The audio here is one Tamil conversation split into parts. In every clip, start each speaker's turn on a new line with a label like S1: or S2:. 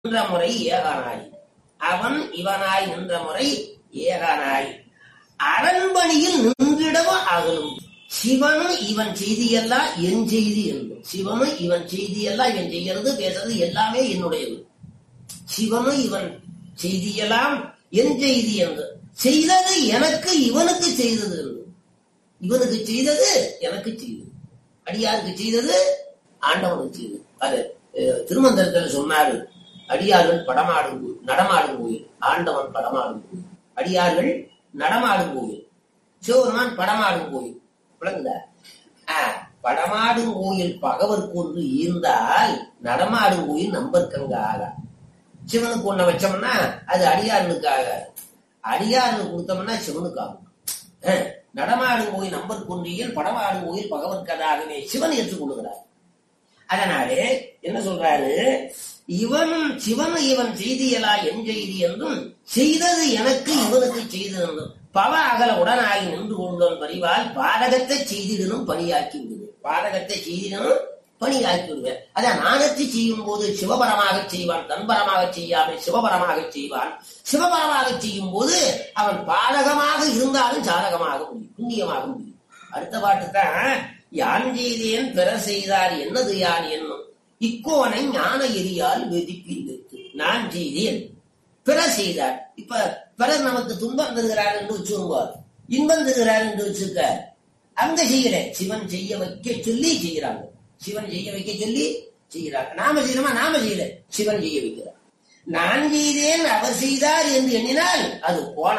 S1: நின்ற முறை ஏகானாய், அவன் இவனாய் நின்ற முறை ஏகானாய், அரண்மனையில் நின்றிடவும் அகலும். சிவனும் இவன் செய்தியெல்லாம் என் செய்தி என்றும், சிவனும் இவன் செய்தியெல்லாம் இவன் செய்கிறது பேசுறது எல்லாமே என்னுடையது. சிவனும் இவன் செய்தியெல்லாம் என் செய்தி என்று, செய்தது எனக்கு இவனுக்கு செய்தது என்று, இவனுக்கு செய்தது எனக்கு செய்தது, அடியாருக்கு செய்தது ஆண்டவனுக்கு செய்தது. அது திருமந்திரத்தில் சொன்னாரு, அடியார்கள் படமாடும் நடமாடும் கோயில், ஆண்டவன் படமாடும் கோயில். அடியார்கள் நடமாடும் கோயில், சிவபெருமான் படமாடும் கோயில். விளங்குதா? படமாடும் கோயில் பகவருக்கு ஒன்று இருந்தால் நடமாடும் கோயில் நம்பர்க்கங்க ஆகா. சிவனுக்கு ஒண்ண வச்சோம்னா அது அடியார்களுக்கு ஆகாது, அடியார்களுக்கு கொடுத்தோம்னா சிவனுக்கு ஆகும். நடமாடும் கோயில் நம்பர் கொன்றியில் படமாடும் கோயில் பகவற்கதாகவே சிவன் ஏற்றுக்கொள்கிறார். அதனாலே என்ன சொல்றாரு, சிவன் இவன் செய்தியலா என் செய்தி என்றும், செய்தது எனக்கு இவனுக்கு செய்தது என்றும், பவ அகல உடனாகி நின்று கொண்டோன் பரிவால் பாதகத்தை செய்திடனும் பணியாக்கி விடுவேன். பாதகத்தை செய்திடனும் பணியாக்கி விடுவேன். அதான் நாணத்தை செய்யும் போது சிவபரமாக செய்வான், தன்பரமாக செய்யாமல் சிவபரமாக செய்வான். சிவபரமாக செய்யும் போது அவன் பாதகமாக இருந்தாலும் சாதகமாக முடியும், புண்ணியமாக முடியும். அடுத்த பாட்டுத்தான், யான் செய்தேன் பிற செய்தார் என்னது யான் என்னும், இக்கோனை ஞான எரியால் வெதிப்பித்து. நான் செய்தேன் பிற செய்தார். இப்ப பிறர் நமக்கு துன்பம் தருகிறார் என்று வச்சுருவார், இன்பம் தருகிறார் என்று வச்சிருக்க, அங்க செய்யல. சிவன் செய்ய வைக்க சொல்லி செய்யறாங்க, சிவன் செய்ய வைக்க சொல்லி செய்யறாங்க. நாம செய்யணுமா? நாம செய்யல, சிவன் செய்ய வைக்கிறார். நான் செய்தேன் அவர் செய்தார் என்று எண்ணினால் அது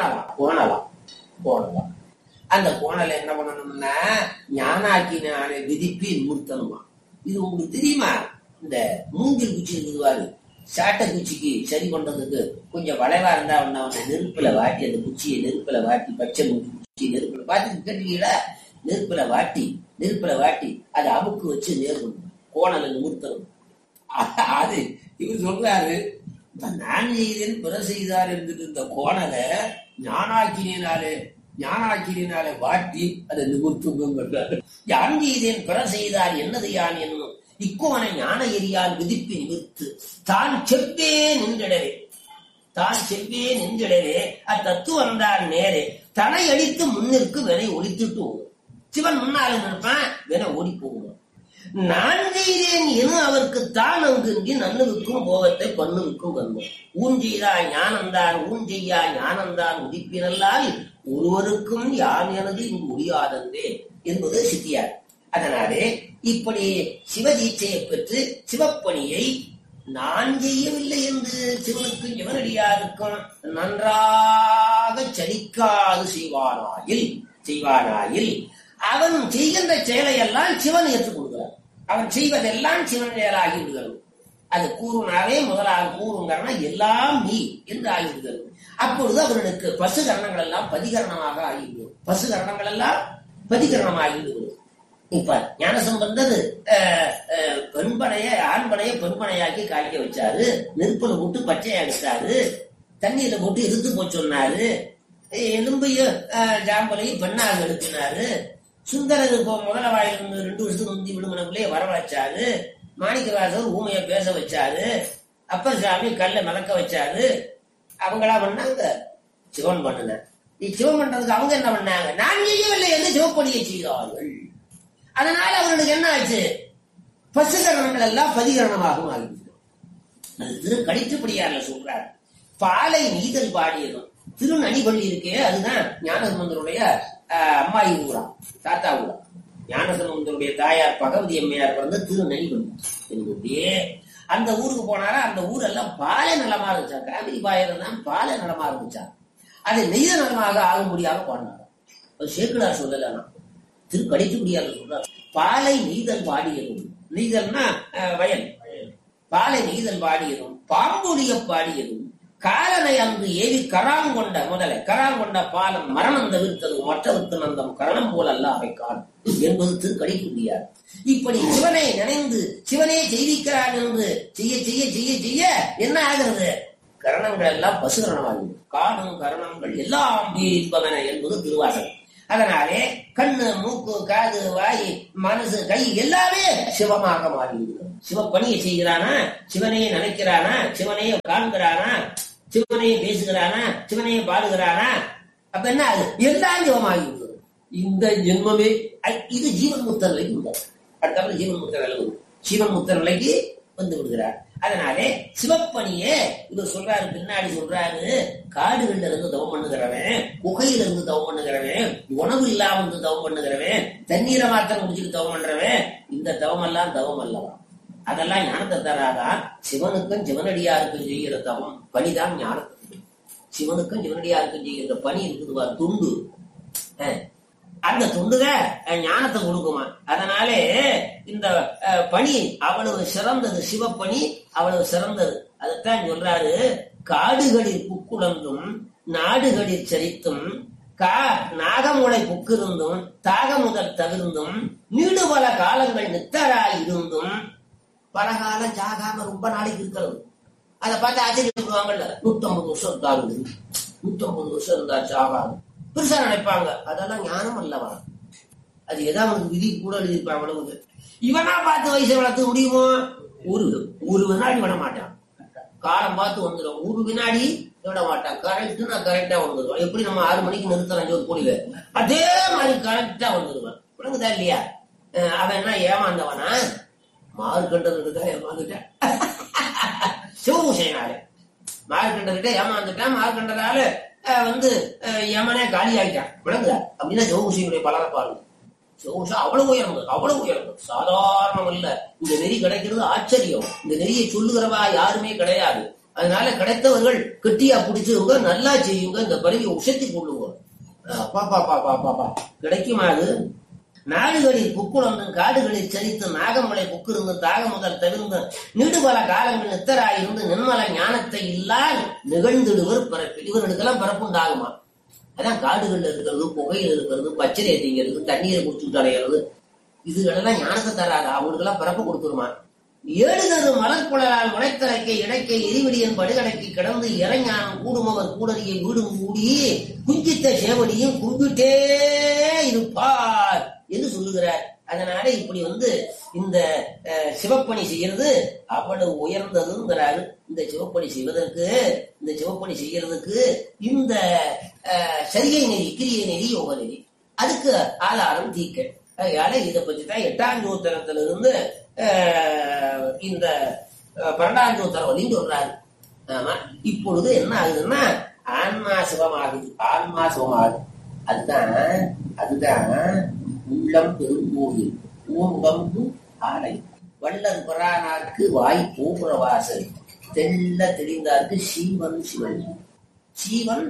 S1: கோணலாம். அந்த கோணலை என்ன பண்ணணும்னா, ஞானாக்கினாலே விதிப்பி மூர்த்தனுமா. இது உங்களுக்கு தெரியுமா? இந்த மூங்கில் குச்சி இருக்குதுவாரு, சாட்டை குச்சிக்கு சரி பண்றதுக்கு கொஞ்சம் வளைவா இருந்தா அவனை நெருப்புல வாட்டி, அந்த குச்சியை நெருப்புல வாட்டி, பச்சை மூங்கில் குச்சி நெருப்புல வாட்டி கேட்டீங்களா, நெருப்புல வாட்டி அதை அமுக்கு வச்சு நேர்கணும், கோணலை மூர்த்தனும். அது இவர் சொல்றாரு, நான் செய்தேன் பிற செய்தார் என்று இந்த கோணலை ஞானாக்கினாலே வாட்டி அதை நிமிர்த்துங்கிறார். யான் செய்தேன் பிற செய்தார் என்னது யான் என்னும், இக்கோனை ஞான எரியால் விதிப்பி நிமிர்த்து தான் செவ்வே நின்றடவே அத்தத்துவம் தான் நேரே தனை அடித்து முன்னிற்கு வினை ஒழித்துட்டு ஓடும். சிவன் முன்னால நிற்பான், வினை ஓடி போகும். நான் செய்தேன் என அவருக்கு தான் அங்கு நன்னுவுக்கும் போகத்தை பண்ணுவுக்கும் வந்தோம். ஊஞ்செய்தா ஞானந்தான் ஊஞ்செய்யா ஞானந்தான் உதிப்பினல்லால் ஒருவருக்கும் யான் எனது இங்கு முடியாதந்தே என்பது சித்தியார். அதனாலே இப்படி சிவதீட்சையை பெற்று சிவப்பணியை நான் செய்யவில்லை என்று சிவனுக்கும் சிவனடியாருக்கும் நன்றாக சலிக்காது செய்வானாயில் அவன் செய்கின்ற செயலையெல்லாம் சிவன் ஏற்றுக்கொள்கிறார். அவன் செய்வதெல்லாம் சிவன் செயலாகி விடுகிறது. அது கூறுனாவே முதலாக கூறுங்கிறனா எல்லாம் நீ என்று ஆகிவிடுகிறது. அப்பொழுது அவர்களுக்கு பசு கரணங்கள் எல்லாம் பதிகரணமாக ஆகிவிடும். பசு கரணங்கள் எல்லாம் பதிகரணமாகிவிடுகிறது. இப்ப ஞானசம்பந்தர் பெண்பனைய ஆண்பனைய பெண்பனையாக்கி காய்க்க வச்சாரு, நெருப்புல போட்டு பச்சையா எடுத்தாரு, தண்ணீர்ல போட்டு எதிர்த்து போய் சொன்னாரு, எலும்பையும் ஜாம்பலையும் பெண்ணாக எடுத்தினாரு. சுந்தரர் இப்போ முதல வாயிலிருந்து 2 வருஷத்துக்கு முந்தி விடுமனக்குள்ளே வரவழைச்சாரு. மாணிக்கவாசர் ஊமைய பேச வச்சாரு. அப்பர் சாமி கல்ல மறக்க வச்சாரு. அவங்களா பண்ணாங்க, சிவன் பண்ணல. சிவன் பண்றதுக்கு அவங்க என்ன பண்ணாங்க, நான் செய்யவில்லை என்று சிவப்பணியை செய்தார்கள். அதனால அவர்களுக்கு என்ன ஆச்சு, பசுகரணங்கள் எல்லாம் பதிகரணமாகவும் ஆகிவிடும். அது திரு கடித்துப்படியார்ல சொல்றாரு, பாலை நீதல் பாடியதும் திருநனிபள்ளி இருக்கே, அதுதான் ஞானசம்பந்தருடைய அம்மாயி ஊரா, தாத்தா ஊரா. ஞானசம்பந்தருடைய தாயார் பகவதி அம்மையார் பிறந்த திருநனிபள்ளி. அந்த ஊருக்கு போனாரா, அந்த ஊரெல்லாம் பாலை நலமா இருந்துச்சா, காவிரி பாயிரம் தான் பாலை நலமா இருந்துச்சா, அதை நெய்த நலமாக ஆக முடியாம பாடினாரா. சேக்கிழார் சொல்லலாம், திரு கடித்துப்படியார் சொல்றார், பாலை நெய்தல் பாடியதும், நெய்தல்னா வயல், பாலை நெய்தல் பாடியதும் பாம்புடைய பாடியதும் காலனை அங்கு ஏவி கராங்கொண்ட முதலை கராங்கொண்ட பாலம் மரணம் தவிர்த்தது மற்றவர்க்கு நந்தம் கரணம் போல அல்ல அவை காணும் என்பது திரு கடித்துப்படியார். இப்படி சிவனை நினைந்து சிவனே செய்திக்கிறான் என்று செய்ய செய்ய செய்ய செய்ய என்ன ஆகிறது, கரணங்கள் எல்லாம் பசுகரணமாகிறது. காணும் கரணங்கள் எல்லாம் இன்பவன என்பது திருவாசகம். அதனாலே கண்ணு மூக்கு காது வாய் மனசு கை எல்லாமே சிவமாக மாறிவிடுகிறது. சிவப்பணியை செய்கிறானா, சிவனையே நினைக்கிறானா, சிவனையே காண்கிறானா, சிவனையே பேசுகிறானா, சிவனையே பாடுகிறானா, அப்ப என்ன அது எல்லாம் சிவமாகி விடுவது. இந்த ஜென்மமே இது ஜீவன் முக்த நிலைக்கு உண்டாது. அடுத்தப்பறம் ஜீவன் முக்த நிலை ஜீவன் முக்த நிலைக்கு வந்து விடுகிறார். அதனாலே சிவப்பணியே இவர் சொல்றாரு, பின்னாடி சொல்றாரு, காடுகள்ல இருந்து தவம் பண்ணுகிறவன், குகையில இருந்து தவம் பண்ணுகிறவன், உணவு இல்லாம இருந்து தவம் பண்ணுகிறவன், தண்ணீரை மாத்திரம் குடிச்சுட்டு தவம் பண்றவன், இந்த தவம் எல்லாம் தவம் அல்லவா, அதெல்லாம் ஞானத்தை தராதான். சிவனுக்கும் சிவனடியாருக்கும் செய்கிற தவம் பணிதான் ஞானத்துக்கு. சிவனுக்கும் சிவனடியாருக்கும் செய்கிற பணி இருக்குதுவா, துண்டு, அந்த துண்டுக ஞானத்தை கொடுக்குமா. அதனாலே இந்த பணி அவ்வளவு சிறந்தது, சிவப்பணி அவ்வளவு சிறந்தது. அதைத்தான் சொல்றாரு, காடுகளில் புக்குழந்தும் நாடுகளில் சரித்தும் நாகமுளை புக்கிருந்தும் தாகமுதல் தவிர்ந்தும் நீடு பல காலங்கள் நித்தராய் இருந்தும் பலகாலம் சாகாம ரொம்ப நாளைக்கு இருக்கிறது. அதை பார்த்து ஆச்சரியப்படுவாங்கல்ல, 150 வருஷம் இருந்தாரு, 150 வருஷம் இருந்தா சாகாது பெருசா நினைப்பாங்க. அதெல்லாம் ஞானம் அல்லவா, அது ஏதாவது அவனுக்கு விதி கூட எழுதியிருப்பான். அவ்வளவு இவனா பார்த்து வயசை வளர்த்து முடியுமோ? ஒரு வினாடி விட மாட்டான், காலம் பார்த்து வந்துடும். ஒரு வினாடி விட மாட்டான், கரெக்ட்னா கரெக்டா வந்துடுவான். எப்படி நம்ம 6 மணிக்கு நிறுத்துறான் ஒரு கோடியில, அதே மாதிரி கரெக்டா வந்துடுவான். விளங்குதா இல்லையா? அவன் என்ன ஏமாந்தவனா? மார்க்கண்டதுதான் ஏமாந்துட்டான். சிவபூஷையினாலே மார்க்கண்டகிட்ட ஏமாந்துட்டான். மார்க்கண்டதால யமனே காலி ஆகிட்டான். விளங்குதா? அப்படின்னா சிவபூஷையுடைய பலனை பாருங்க. சிவபூஷா அவ்வளவு உயர்ந்தது, அவ்வளவு உயர்ந்தது, சாதாரணம் இல்ல. இந்த நெறி கிடைக்கிறது ஆச்சரியம். இந்த நெறியை சொல்லுகிறவா யாருமே கிடையாது. அதனால கிடைத்தவர்கள் கெட்டியா பிடிச்சவங்க, நல்லா செய்யுங்க, இந்த பதவியை உசத்தி கொள்ளுங்க. பாப்பா கிடைக்குமா? அது நாடுகளில் புக்குழந்தும் காடுகளில் சரித்து நாகமலை புக்கிருந்து தாக முதல் தவிர்ந்து நீடுபல காலங்கள் நித்தராயிருந்து நிர்மல ஞானத்தை இல்லால் நிகழ்ந்திடுவர் பிறப்பில். இவர்களுக்கெல்லாம் பிறப்புண்டாகுமா? அதான் காடுகள்ல இருக்கிறது, புகையில் இருக்கிறது, பச்சனை திங்கிறது, தண்ணீரை குடிச்சுட்டு அடைகிறது, இதுகளெல்லாம் ஞானத்தை தராது. அவங்களுக்கெல்லாம் பிறப்பு கொடுத்துருமா? 7 தரு மலர்குழலால் முளைத்தலைக்கை இடைக்கை எரிவடியன் படுகடைக்கு கிடந்து இறைஞானம் கூடுமவர் கூடறியை வீடும் கூடி குஞ்சித்த சேவடியும் கும்பிட்டே இருப்பார் என்று சொல்லுகிறார். அதனால இப்படி இந்த சிவப்பணி செய்யறது அவ்வளவு உயர்ந்ததுங்கிறாரு. இந்த சிவப்பணி செய்யறதுக்கு இந்த சரியை நெறி, கிரியை நெறி, யோக நெறி, அதுக்கு ஆதாரம் தீக்க. அதனால இதை பற்றி தான் 8ஆம் சூத்திரத்திலிருந்து இந்த 12ஆம் சூத்திரம் வரையும் சொல்றாரு. ஆமா, இப்பொழுது என்ன ஆகுதுன்னா ஆன்மா சிவமாகுது, ஆன்மா சிவமாகுது. அதுதான் உள்ளம் பெருங்கோயில் ஊன்பம்பு ஆலை வள்ளல் பிரானார்க்கு வாய் பூபுர வாசல் தெல்ல தெளிந்தார்க்கு சீவன் சிவன். சீவன்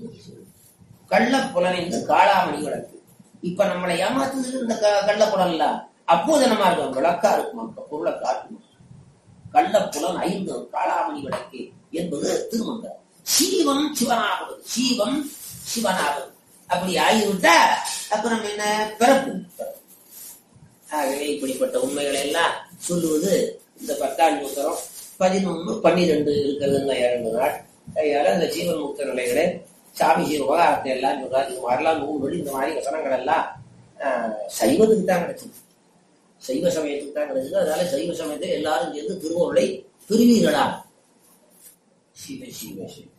S1: கள்ள புலனைந்து காளாமணி விளக்கு. இப்ப நம்மளை ஏமாத்துறது இந்த கள்ளப்புலன்ல அப்போதனமா இருக்கும், விளக்கா இருக்கும், பொருளை காட்டும். கள்ளப்புலன் 5 காளாமணி விளக்கு என்பது திருமந்திரம். சீவன் சிவனாவது, சீவன் சிவனாவது. அப்படி ஆகிவிட்டா அப்புறம் என்ன பிறப்பு. ஆகவே இப்படிப்பட்ட உண்மைகளை எல்லாம் சொல்லுவது இந்த 10ஆம் சூத்திரம் 11, 12 இருக்கிறதுங்க 2 நாள். அதனால இந்த ஜீவன் முக்த நிலைகளை சாமி விவகாரத்தை எல்லாம் சொல்றாரு. இது மாதிரிலாம் நூல்கள், இந்த மாதிரி வசனங்கள் எல்லாம் சைவத்துக்கு தான் கிடைச்சது, சைவ சமயத்துக்கு தான் கிடைச்சது. அதனால சைவ சமயத்தை எல்லாரும் சேர்ந்து திருவருளை பெறுவீர்களா? சிவ சிவ சிவ.